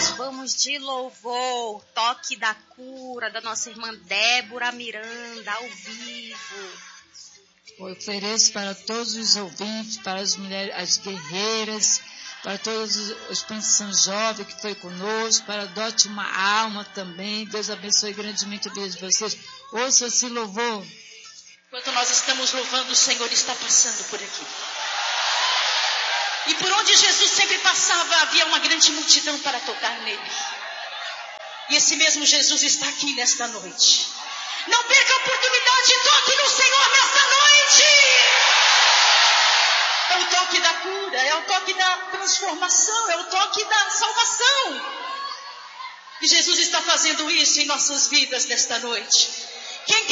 Vamos de louvor, toque da cura da nossa irmã Débora Miranda, ao vivo. Eu ofereço para todos os ouvintes, para as mulheres, as guerreiras, para todos os Expansão Jovem que foi conosco, para Dote uma Alma também. Deus abençoe grandemente a vida de vocês. Ouça esse louvor. Enquanto nós estamos louvando, o Senhor está passando por aqui. E por onde Jesus sempre passava, havia uma grande multidão para tocar nele. E esse mesmo Jesus está aqui nesta noite. Não perca a oportunidade, toque no Senhor nesta noite. É o toque da cura, é o toque da transformação, é o toque da salvação. E Jesus está fazendo isso em nossas vidas nesta noite. Quem